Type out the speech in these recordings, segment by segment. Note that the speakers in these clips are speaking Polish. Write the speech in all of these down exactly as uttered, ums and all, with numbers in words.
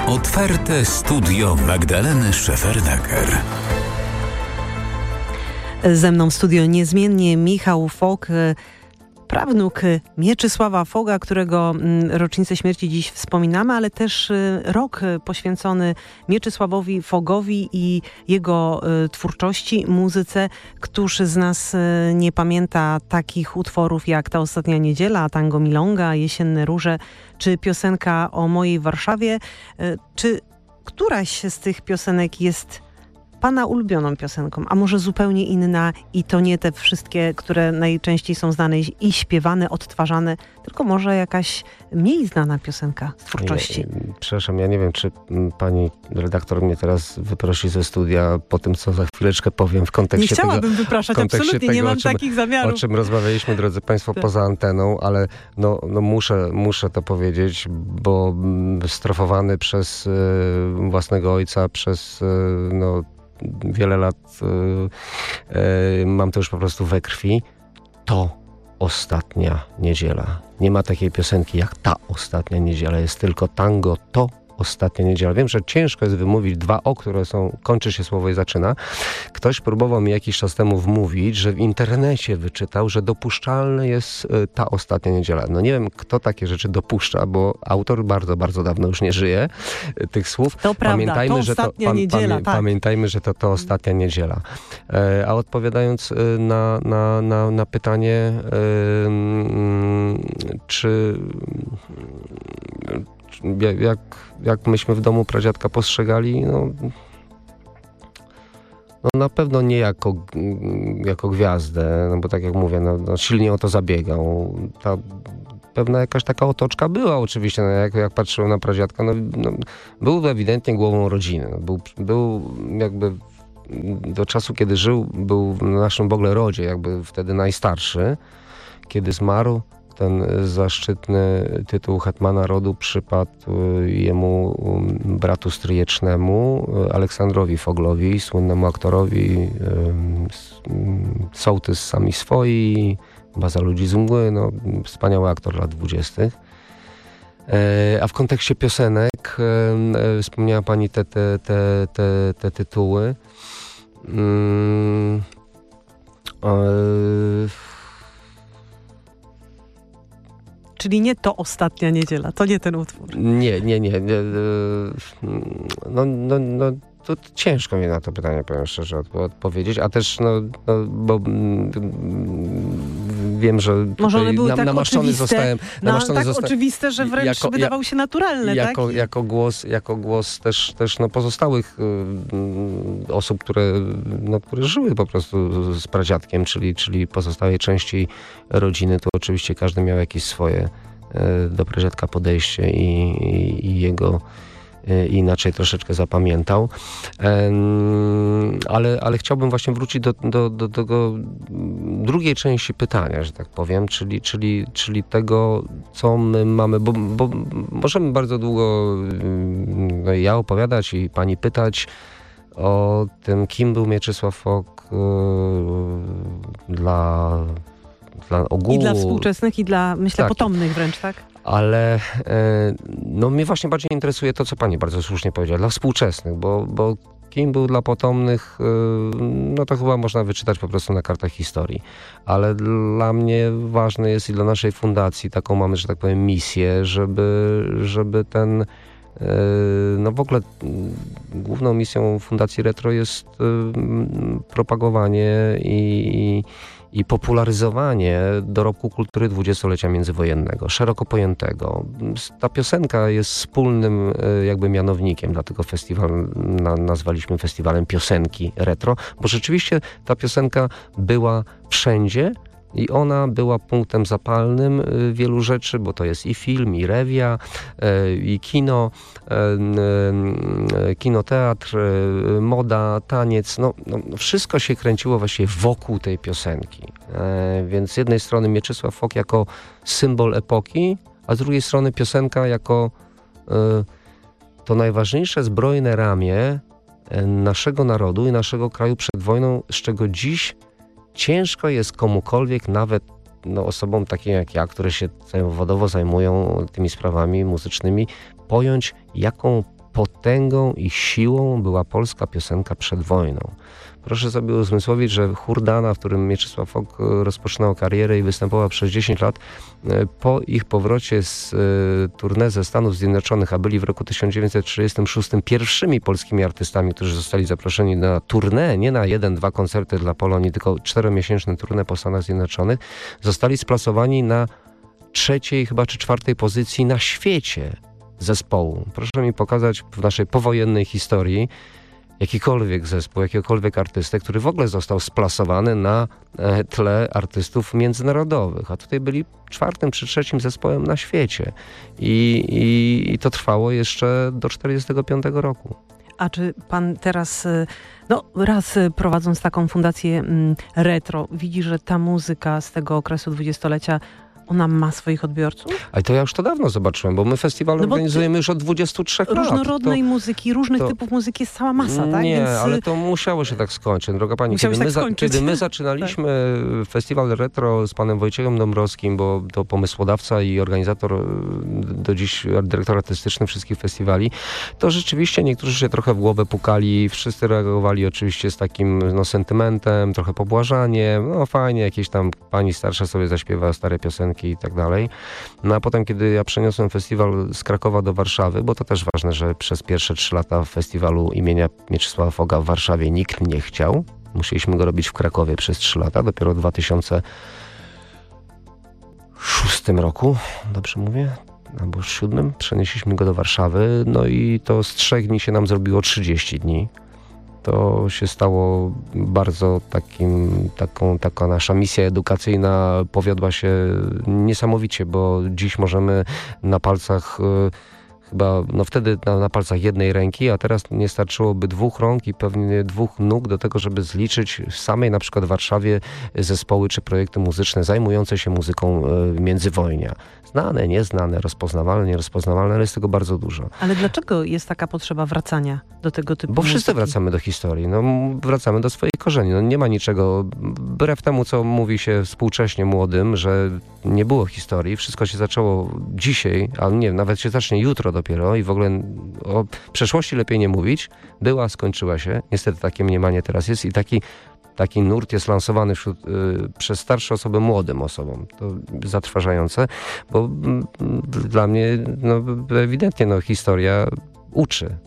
Otwarte studio Magdaleny Szefernaker. Ze mną w studio niezmiennie Michał Fok, prawnuk Mieczysława Foga, którego rocznicę śmierci dziś wspominamy, ale też rok poświęcony Mieczysławowi Fogowi i jego twórczości, muzyce. Któż z nas nie pamięta takich utworów jak Ta ostatnia niedziela, Tango Milonga, Jesienne róże czy piosenka o mojej Warszawie? Czy któraś z tych piosenek jest Pana ulubioną piosenką, a może zupełnie inna i to nie te wszystkie, które najczęściej są znane i śpiewane, odtwarzane, tylko może jakaś mniej znana piosenka z twórczości? Nie, przepraszam, ja nie wiem, czy pani redaktor mnie teraz wyprosi ze studia po tym, co za chwileczkę powiem w kontekście tego... Nie chciałabym tego, wypraszać, absolutnie, tego, nie mam czym, takich zamiarów. O czym rozmawialiśmy, drodzy państwo, tak. poza anteną, ale no, no muszę, muszę to powiedzieć, bo strofowany przez y, własnego ojca, przez y, no, wiele lat y, y, mam to już po prostu we krwi. To ostatnia niedziela. Nie ma takiej piosenki jak Ta ostatnia niedziela. Jest tylko tango To ostatnia niedziela. Wiem, że ciężko jest wymówić dwa O, które są, kończy się słowo i zaczyna. Ktoś próbował mi jakiś czas temu wmówić, że w internecie wyczytał, że dopuszczalne jest y, Ta ostatnia niedziela. No nie wiem, kto takie rzeczy dopuszcza, bo autor bardzo, bardzo dawno już nie żyje y, tych słów. To pamiętajmy, prawda, to że to, pa, niedziela, pamię, tak. Pamiętajmy, że to to ostatnia niedziela. E, a odpowiadając y, na, na, na, na pytanie, y, czy jak, jak myśmy w domu pradziadka postrzegali, no, no na pewno nie jako, jako gwiazdę, no bo tak jak mówię, no, no silnie o to zabiegał. Ta pewna jakaś taka otoczka była oczywiście, no jak, jak patrzyłem na pradziadka, no, no, był ewidentnie głową rodziny. No, był, był jakby do czasu, kiedy żył, był w naszym w ogóle rodzie, jakby wtedy najstarszy. Kiedy zmarł, ten zaszczytny tytuł hetmana rodu przypadł jemu bratu stryjecznemu, Aleksandrowi Foglowi, słynnemu aktorowi, sołtys Sami swoi, Baza ludzi z mgły, no, wspaniały aktor lat dwudziestych. A w kontekście piosenek wspomniała pani te, te, te, te, te tytuły. Hmm. Czyli nie To ostatnia niedziela, to nie ten utwór. Nie, nie, nie. No, no, no to ciężko mi na to pytanie, powiem szczerze, odpowiedzieć, a też, no, no bo mm, wiem, że może one były na, tak namaszczony oczywiste, zostałem. No, tak zosta- oczywiste, że wręcz jako, wydawał się naturalne, jako, tak? Jako głos, jako głos też, też no, pozostałych y, osób, które, no, które żyły po prostu z pradziadkiem, czyli, czyli pozostałej części rodziny, to oczywiście każdy miał jakieś swoje y, do pradziadka podejście i, i, i jego inaczej troszeczkę zapamiętał. Ale, ale chciałbym właśnie wrócić do, do, do tego drugiej części pytania, że tak powiem, czyli, czyli, czyli tego, co my mamy, bo, bo możemy bardzo długo no, ja opowiadać i pani pytać o tym, kim był Mieczysław Fok yy, dla, dla ogółu. I dla współczesnych, i dla, myślę, tak, potomnych wręcz, tak? Ale no, mnie właśnie bardziej interesuje to, co pani bardzo słusznie powiedziała, dla współczesnych, bo, bo kim był dla potomnych, no to chyba można wyczytać po prostu na kartach historii. Ale dla mnie ważne jest i dla naszej fundacji, taką mamy, że tak powiem, misję, żeby, żeby ten, no w ogóle główną misją Fundacji Retro jest propagowanie i i popularyzowanie dorobku kultury dwudziestolecia międzywojennego, szeroko pojętego. Ta piosenka jest wspólnym jakby mianownikiem, dlatego festiwal na, nazwaliśmy festiwalem piosenki retro, bo rzeczywiście ta piosenka była wszędzie i ona była punktem zapalnym wielu rzeczy, bo to jest i film, i rewia, i kino, kinoteatr, moda, taniec. No, no wszystko się kręciło właściwie wokół tej piosenki. Więc z jednej strony Mieczysław Fok jako symbol epoki, a z drugiej strony piosenka jako to najważniejsze zbrojne ramię naszego narodu i naszego kraju przed wojną, z czego dziś ciężko jest komukolwiek, nawet no, osobom takim jak ja, które się zawodowo zajmują tymi sprawami muzycznymi, pojąć, jaką potęgą i siłą była polska piosenka przed wojną. Proszę sobie uzmysłowić, że Hurdana, w którym Mieczysław Fok rozpoczynał karierę i występował przez dziesięć lat, po ich powrocie z tournée ze Stanów Zjednoczonych, a byli w roku tysiąc dziewięćset trzydziestym szóstym pierwszymi polskimi artystami, którzy zostali zaproszeni na tournée, nie na jeden, dwa koncerty dla Polonii, tylko czteromiesięczne tournée po Stanach Zjednoczonych, zostali splasowani na trzeciej chyba czy czwartej pozycji na świecie zespołu. Proszę mi pokazać w naszej powojennej historii jakikolwiek zespół, jakiegokolwiek artystę, który w ogóle został splasowany na tle artystów międzynarodowych. A tutaj byli czwartym czy trzecim zespołem na świecie. I, i, i to trwało jeszcze do czterdziestego piątego roku. A czy pan teraz, no raz prowadząc taką fundację retro, widzi, że ta muzyka z tego okresu dwudziestolecia ona ma swoich odbiorców? Ale to ja już to dawno zobaczyłem, bo my festiwal no organizujemy już od dwudziestu trzech lat. Różnorodnej to, muzyki, różnych to, typów muzyki jest cała masa, tak? Nie, Więc... ale to musiało się tak skończyć. Droga pani, kiedy, tak my za, kiedy my zaczynaliśmy tak. festiwal retro z panem Wojciechem Dąbrowskim, bo to pomysłodawca i organizator, do dziś dyrektor artystyczny wszystkich festiwali, to rzeczywiście niektórzy się trochę w głowę pukali, wszyscy reagowali oczywiście z takim no, sentymentem, trochę pobłażaniem, no fajnie, jakieś tam pani starsza sobie zaśpiewa stare piosenki i tak dalej. No a potem, kiedy ja przeniosłem festiwal z Krakowa do Warszawy, bo to też ważne, że przez pierwsze trzy lata festiwalu imienia Mieczysława Foga w Warszawie nikt nie chciał. Musieliśmy go robić w Krakowie przez trzy lata. Dopiero w dwa tysiące szóstym roku, dobrze mówię? Albo siódmym, przenieśliśmy go do Warszawy. No i to z trzech dni się nam zrobiło trzydzieści dni. To się stało bardzo takim, taką, taka nasza misja edukacyjna powiodła się niesamowicie, bo dziś możemy na palcach chyba, no wtedy na, na palcach jednej ręki, a teraz nie starczyłoby dwóch rąk i pewnie dwóch nóg do tego, żeby zliczyć w samej na przykład Warszawie zespoły czy projekty muzyczne zajmujące się muzyką y, międzywojnia. Znane, nieznane, rozpoznawalne, nierozpoznawalne, ale jest tego bardzo dużo. Ale dlaczego jest taka potrzeba wracania do tego typu Bo wszyscy muzyki? wracamy do historii, no, wracamy do swoich korzeni. No, nie ma niczego, wbrew temu, co mówi się współcześnie młodym, że nie było historii, wszystko się zaczęło dzisiaj, a nie, nawet się zacznie jutro dopiero i w ogóle o przeszłości lepiej nie mówić. Była, skończyła się. Niestety takie mniemanie teraz jest i taki Taki nurt jest lansowany wśród, y, przez starsze osoby młodym osobom. To zatrważające, bo y, dla mnie no, ewidentnie no, historia uczy.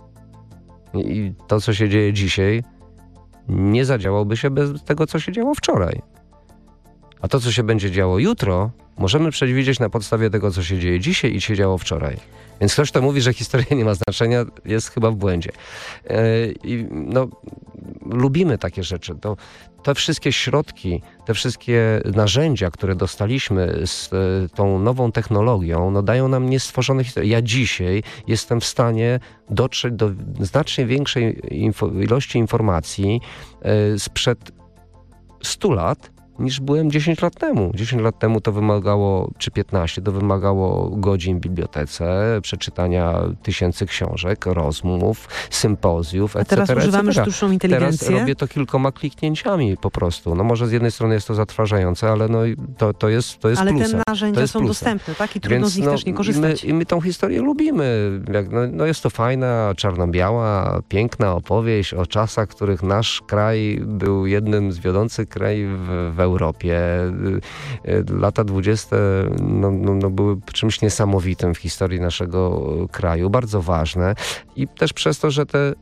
I to, co się dzieje dzisiaj, nie zadziałoby się bez tego, co się działo wczoraj. A to, co się będzie działo jutro, możemy przewidzieć na podstawie tego, co się dzieje dzisiaj i się działo wczoraj. Więc ktoś, kto mówi, że historia nie ma znaczenia, jest chyba w błędzie. Yy, i, no, lubimy takie rzeczy. To, te wszystkie środki, te wszystkie narzędzia, które dostaliśmy z y, tą nową technologią, no, dają nam niestworzone historie. Ja dzisiaj jestem w stanie dotrzeć do znacznie większej info- ilości informacji y, sprzed stu lat, niż byłem dziesięć lat temu. dziesięć lat temu to wymagało, czy piętnaście, to wymagało godzin w bibliotece, przeczytania tysięcy książek, rozmów, sympozjów, et cetera. A teraz używamy sztuczną inteligencję. Teraz robię to kilkoma kliknięciami po prostu. No może z jednej strony jest to zatrważające, ale no to, to jest to jest Ale plusem. te narzędzia są plusem. dostępne, tak? I trudno Więc, z nich no, też nie korzystać. I my, i my tą historię lubimy. Jak, no, no jest to fajna, czarno-biała, piękna opowieść o czasach, w których nasz kraj był jednym z wiodących krajów w, w Europie. Lata dwudzieste no, no, no były czymś niesamowitym w historii naszego kraju, bardzo ważne i też przez to, że te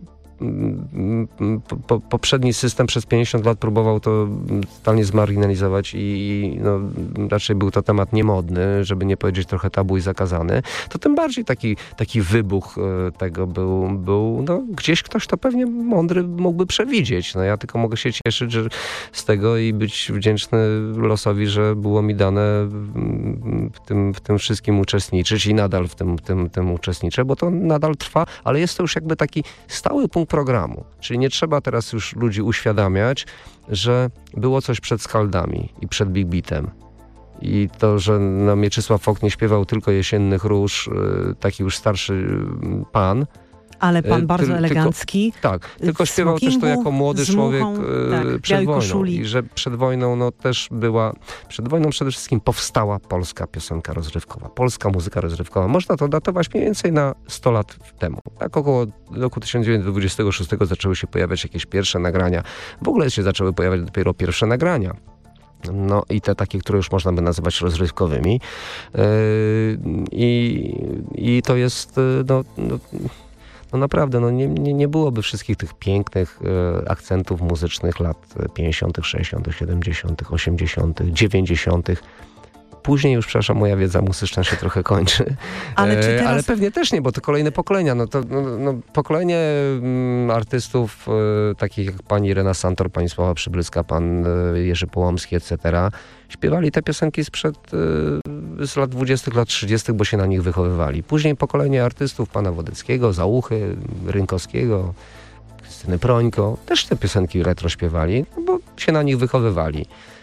Po, poprzedni system przez pięćdziesiąt lat próbował to totalnie zmarginalizować i no, raczej był to temat niemodny, żeby nie powiedzieć trochę tabu i zakazany, to tym bardziej taki, taki wybuch tego był, był no, gdzieś ktoś to pewnie mądry mógłby przewidzieć. No, ja tylko mogę się cieszyć że z tego i być wdzięczny losowi, że było mi dane w tym, w tym wszystkim uczestniczyć i nadal w tym, tym, tym uczestniczę, bo to nadal trwa, ale jest to już jakby taki stały punkt programu. Czyli nie trzeba teraz już ludzi uświadamiać, że było coś przed Skaldami i przed Big Beatem. I to, że no, Mieczysław Fok nie śpiewał tylko Jesiennych Róż, taki już starszy pan, Ale pan E, bardzo tyl- elegancki. Tylko, tak, tylko w śpiewał też to smokingu, jako młody z człowiek muchą, e, tak, przed białej wojną. koszuli. I że przed wojną no, też była, przed wojną przede wszystkim powstała polska piosenka rozrywkowa, polska muzyka rozrywkowa. Można to datować mniej więcej na sto lat temu. Tak około roku tysiąc dziewięćset dwudziestego szóstego zaczęły się pojawiać jakieś pierwsze nagrania. W ogóle się zaczęły pojawiać dopiero pierwsze nagrania. No i te takie, które już można by nazywać rozrywkowymi. Yy, I, i to jest no, no, no naprawdę, no nie, nie, nie byłoby wszystkich tych pięknych e, akcentów muzycznych lat pięćdziesiątych, sześćdziesiątych, siedemdziesiątych, osiemdziesiątych, dziewięćdziesiątych. Później już, przepraszam, moja wiedza muzyczna się trochę kończy. Ale czy teraz... Ale pewnie też nie, bo to kolejne pokolenia. No to no, no, pokolenie mm, artystów e, takich jak pani Irena Santor, pani Sława Przybylska, pan e, Jerzy Połomski, et cetera śpiewali te piosenki sprzed e, z lat dwudziestych, lat trzydziestych, bo się na nich wychowywali. Później pokolenie artystów pana Wodeckiego, Załuchy, Rynkowskiego, Krystyny Prońko też te piosenki retro śpiewali, no bo się na nich wychowywali.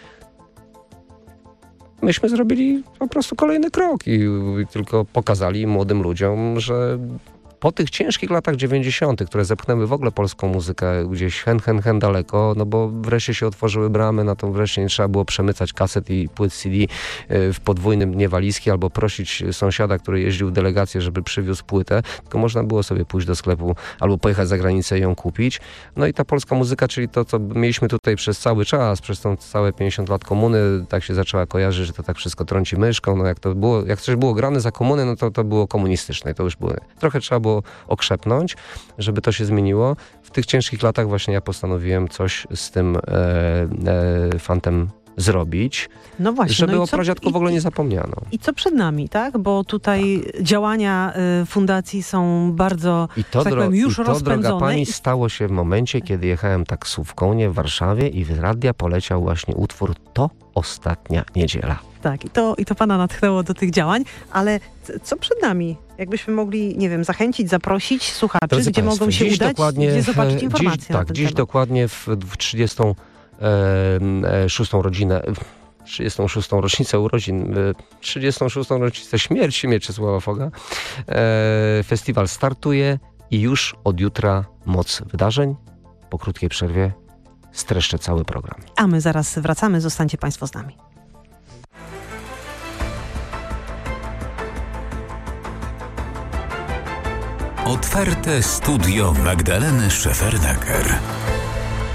Myśmy zrobili po prostu kolejny krok i, i tylko pokazali młodym ludziom, że po tych ciężkich latach dziewięćdziesiątych, które zepchnęły w ogóle polską muzykę gdzieś hen, hen, hen daleko, no bo wreszcie się otworzyły bramy, na to wreszcie nie trzeba było przemycać kaset i płyt C D w podwójnym dnie walizki albo prosić sąsiada, który jeździł w delegację, żeby przywiózł płytę, tylko można było sobie pójść do sklepu albo pojechać za granicę i ją kupić. No i ta polska muzyka, czyli to, co mieliśmy tutaj przez cały czas, przez tą całe pięćdziesiąt lat komuny, tak się zaczęła kojarzyć, że to tak wszystko trąci myszką. No jak to było, jak coś było grane za komuny, no to to było komunistyczne. To już było, trochę trzeba było okrzepnąć, żeby to się zmieniło. W tych ciężkich latach właśnie ja postanowiłem coś z tym e, e, fantem zrobić, no właśnie, żeby no o pradziadku w ogóle nie zapomniano. I co przed nami, tak? Bo tutaj tak. działania y, fundacji są bardzo, I to, tak dro- powiem, już i to rozpędzone. droga pani, stało się w momencie, kiedy jechałem taksówką nie w Warszawie i w radia poleciał właśnie utwór To ostatnia niedziela. Tak, i to, i to pana natchnęło do tych działań, ale c- co przed nami? Jakbyśmy mogli, nie wiem, zachęcić, zaprosić słuchaczy, Drodzy gdzie Państwo, mogą się dziś udać, dokładnie, gdzie zobaczyć dziś, informacje na tak, ten dziś temat. dokładnie w, w trzydziestą szóstą rodzinę, trzydziestą szóstą rocznicę urodzin, trzydziestą szóstą rocznicę śmierci Mieczysława Foga. E, festiwal startuje i już od jutra moc wydarzeń. Po krótkiej przerwie streszczę cały program. A my zaraz wracamy, zostańcie Państwo z nami. Otwarte studio Magdaleny Szefernaker.